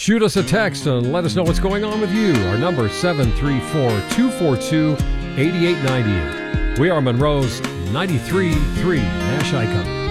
Shoot us a text and let us know what's going on with you. Our number is 734-242-8898. We are Monroe's 93.3 Nash Icon.